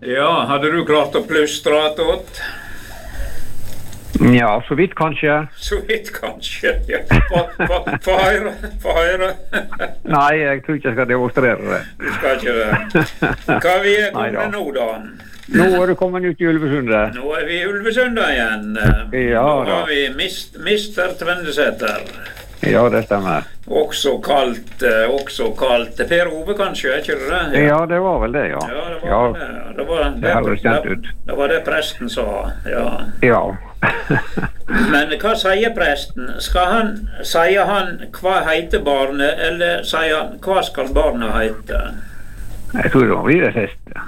Ja, hadde du klart å plystre attåt? Ja, så vidt kanskje. Så vidt kanskje, ja. Få høre. Nei, jeg tror ikke jeg skal demonstrere det. Du skal ikke det. Hva vi kommet nå da? Nå er du kommet ut i Ulvesundet. Nå er vi i Ulvesundet igjen. Ja, nå har vi Mister Tvendesæter. Ja, det stemmer. Også kalt Per Ove, kanskje, er ikke det det? Ja, det var vel det, ja. Ja, det var det. Det høres kjent ut. Det var det presten sa, ja. Ja. Men hva sier presten? Sier han hva heter barnet, eller sier han hva skal barnet hete? Jeg tror det var det siste.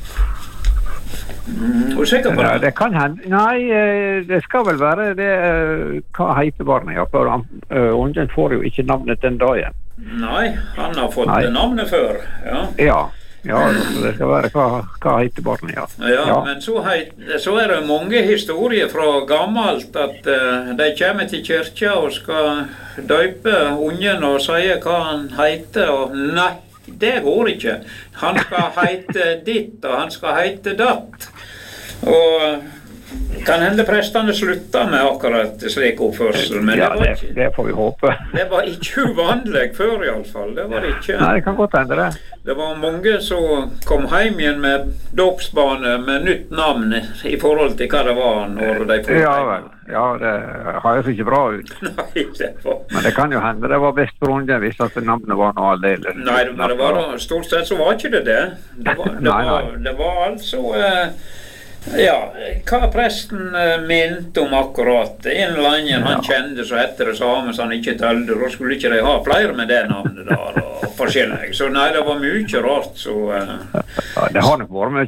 Er du sikker på det? Ja, det kan hende. Nei, det skal vel være det, hva heter barnet, ja. For ungen får jo ikke navnet den dagen. Nei, han har fått navnet før, ja. Ja, så det skal være hva heter barnet, ja. Ja, men så er det mange historier fra gammelt at de kommer til kirka og skal døype ungen og sier hva han heter, og nei, det går ikke. Han skal heite ditt, og han skal heite datt. Og kan hende prestene slutta med akkurat slik oppførsel, men ja, det får vi håpe. Det var ikke uvanlig før i alle fall, det var det ikke. Nei, det kan godt hende det. Det var mange som kom hjem igjen med dåpsbane med nytt navn i forhold til hva det var når de får hjem. Ja, det høres ikke bra ut. Nei, det var... Men det kan jo hende det var best for ungen hvis at navnet var noe aldeles. Nei, men det var, stort sett så var ikke det det. Det var altså... Ja, hva presten mente om akkurat en eller annen han kjente så etter det samme så han ikke tølde, da skulle ikke de ha flere med det navnet der og forskjellig. Så nei, det var mye rart så... Ja, det har nok vært mye